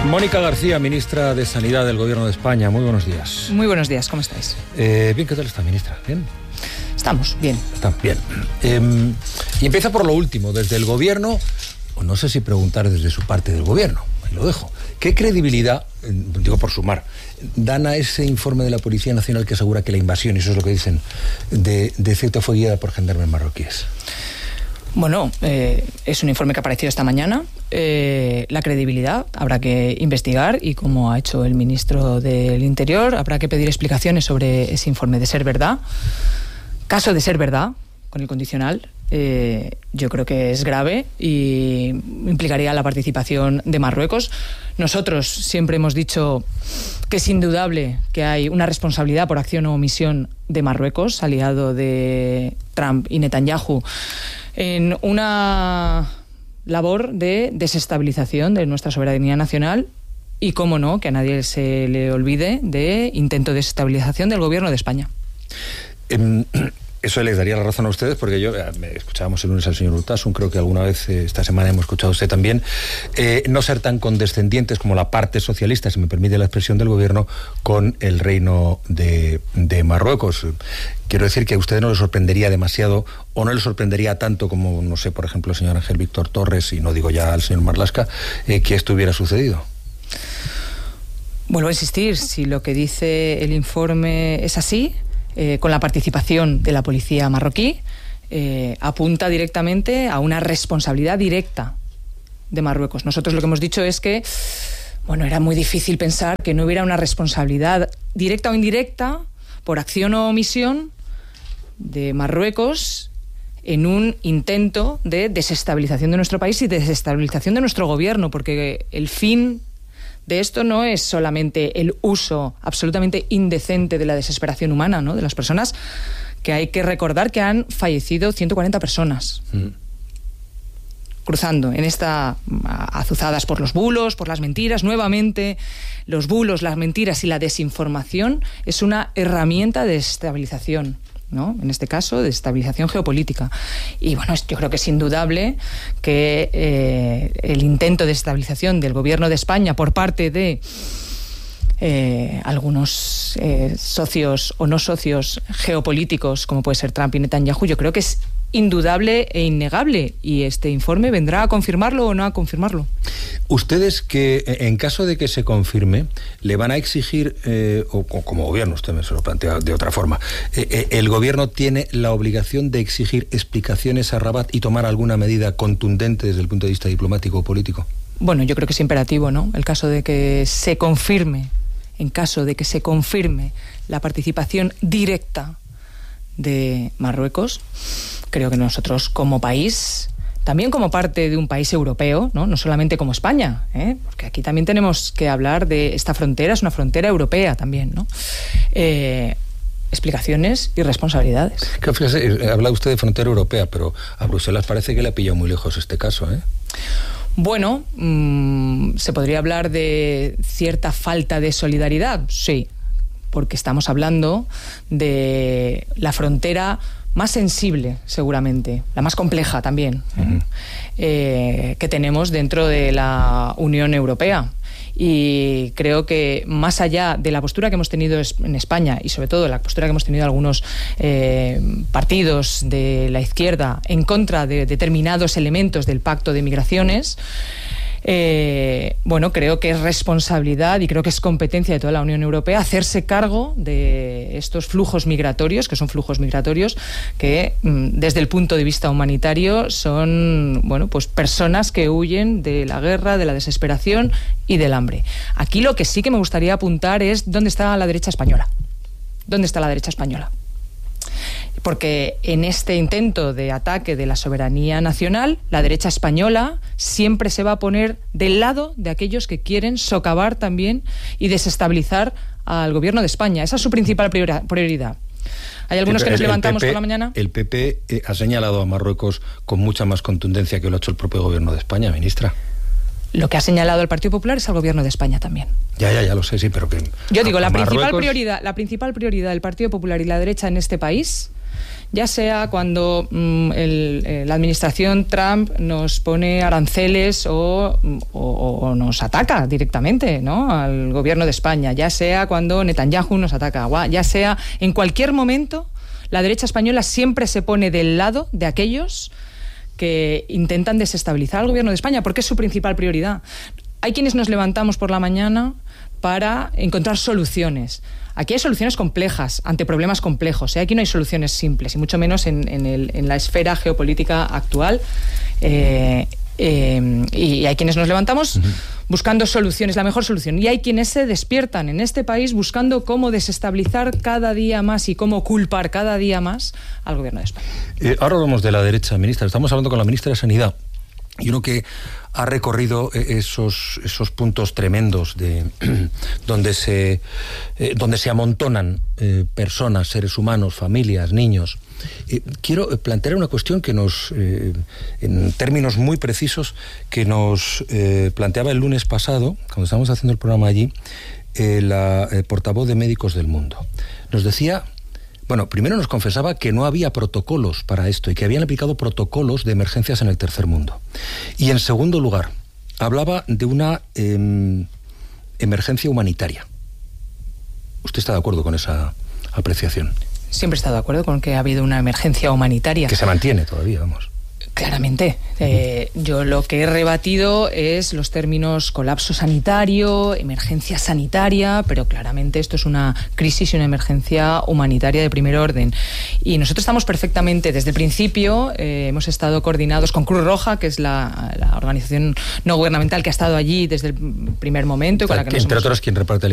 Mónica García, ministra de Sanidad del Gobierno de España. Muy buenos días. Muy buenos días, ¿cómo estáis? Bien, ¿qué tal está, ministra? ¿Bien? Estamos, bien. Está bien. Y empieza por lo último, desde el Gobierno, o no sé si preguntar desde su parte del Gobierno, lo dejo. ¿Qué credibilidad, digo por sumar, dan a ese informe de la Policía Nacional que asegura que la invasión, y eso es lo que dicen, de Ceuta fue guiada por gendarmes marroquíes? Bueno, es un informe que ha aparecido esta mañana. La credibilidad habrá que investigar y, como ha hecho el ministro del Interior, habrá que pedir explicaciones sobre ese informe. De ser verdad, caso de ser verdad, con el condicional, yo creo que es grave y implicaría la participación de Marruecos. Nosotros siempre hemos dicho que es indudable que hay una responsabilidad por acción o omisión de Marruecos, aliado de Trump y Netanyahu, en una labor de desestabilización de nuestra soberanía nacional y, cómo no, que a nadie se le olvide, de intento de desestabilización del Gobierno de España. Eso les daría la razón a ustedes, porque escuchábamos el lunes al señor Urtasun, creo que alguna vez esta semana hemos escuchado a usted también, no ser tan condescendientes como la parte socialista, si me permite la expresión del Gobierno, con el Reino de Marruecos. Quiero decir que a usted no le sorprendería demasiado, o no le sorprendería tanto como, no sé, por ejemplo, el señor Ángel Víctor Torres, y no digo ya al señor Marlaska, que esto hubiera sucedido. Vuelvo a insistir, si lo que dice el informe es así, con la participación de la policía marroquí, apunta directamente a una responsabilidad directa de Marruecos. Nosotros lo que hemos dicho es que, bueno, era muy difícil pensar que no hubiera una responsabilidad directa o indirecta, por acción o omisión, de Marruecos en un intento de desestabilización de nuestro país y de desestabilización de nuestro gobierno, porque el fin de esto no es solamente el uso absolutamente indecente de la desesperación humana, ¿no?, de las personas, que hay que recordar que han fallecido 140 personas. Cruzando en esta, azuzadas por los bulos, por las mentiras. Nuevamente, los bulos, las mentiras y la desinformación es una herramienta de desestabilización, ¿no? En este caso, de estabilización geopolítica. Y bueno, yo creo que es indudable que el intento de estabilización del Gobierno de España por parte de algunos socios o no socios geopolíticos, como puede ser Trump y Netanyahu, yo creo que es indudable e innegable, y este informe vendrá a confirmarlo o no a confirmarlo. Ustedes, que en caso de que se confirme, le van a exigir, o como gobierno, usted me se lo plantea de otra forma, el gobierno tiene la obligación de exigir explicaciones a Rabat y tomar alguna medida contundente desde el punto de vista diplomático o político. Bueno, yo creo que es imperativo, ¿no? El caso de que se confirme, en caso de que se confirme la participación directa de Marruecos, creo que nosotros como país, también como parte de un país europeo, no solamente como España, porque aquí también tenemos que hablar de esta frontera, es una frontera europea también, ¿no? Explicaciones y responsabilidades. Claro, fíjese, habla usted de frontera europea, pero a Bruselas parece que le ha pillado muy lejos este caso, ¿eh? Bueno, ¿se podría hablar de cierta falta de solidaridad? Sí, porque estamos hablando de la frontera más sensible, seguramente, la más compleja también, que tenemos dentro de la Unión Europea. Y creo que, más allá de la postura que hemos tenido en España, y sobre todo la postura que hemos tenido algunos partidos de la izquierda en contra de determinados elementos del Pacto de Migraciones, bueno, creo que es responsabilidad y creo que es competencia de toda la Unión Europea hacerse cargo de estos flujos migratorios, que son flujos migratorios que, desde el punto de vista humanitario, son, bueno, pues personas que huyen de la guerra, de la desesperación y del hambre. Aquí lo que sí que me gustaría apuntar es dónde está la derecha española. ¿Dónde está la derecha española? Porque en este intento de ataque de la soberanía nacional, la derecha española siempre se va a poner del lado de aquellos que quieren socavar también y desestabilizar al Gobierno de España. Esa es su principal prioridad. Hay algunos que nos levantamos por la mañana. El PP ha señalado a Marruecos con mucha más contundencia que lo ha hecho el propio Gobierno de España, ministra. Lo que ha señalado el Partido Popular es al Gobierno de España también. Ya lo sé, sí, pero que... Yo digo, la principal prioridad del Partido Popular y la derecha en este país, ya sea cuando la administración Trump nos pone aranceles o nos ataca directamente, ¿no?, al gobierno de España, ya sea cuando Netanyahu nos ataca, ya sea en cualquier momento, la derecha española siempre se pone del lado de aquellos que intentan desestabilizar al gobierno de España, porque es su principal prioridad. Hay quienes nos levantamos por la mañana para encontrar soluciones. Aquí hay soluciones complejas ante problemas complejos, ¿eh? Aquí no hay soluciones simples, y mucho menos en la esfera geopolítica actual. Y hay quienes nos levantamos buscando soluciones, la mejor solución. Y hay quienes se despiertan en este país buscando cómo desestabilizar cada día más y cómo culpar cada día más al gobierno de España. Ahora hablamos de la derecha, ministra. Estamos hablando con la ministra de Sanidad. Y uno que ha recorrido esos puntos tremendos donde se amontonan personas, seres humanos, familias, niños. Quiero plantear una cuestión que en términos muy precisos, que nos planteaba el lunes pasado, cuando estábamos haciendo el programa allí, la portavoz de Médicos del Mundo. Nos decía... Bueno, primero nos confesaba que no había protocolos para esto y que habían aplicado protocolos de emergencias en el tercer mundo. Y en segundo lugar, hablaba de una emergencia humanitaria. ¿Usted está de acuerdo con esa apreciación? Siempre he estado de acuerdo con que ha habido una emergencia humanitaria. Que se mantiene todavía, vamos. Claramente. Yo lo que he rebatido es los términos colapso sanitario, emergencia sanitaria, pero claramente esto es una crisis y una emergencia humanitaria de primer orden. Y nosotros estamos perfectamente, desde el principio, hemos estado coordinados con Cruz Roja, que es la organización no gubernamental que ha estado allí desde el primer momento. Y con la que entre otros, quien reparte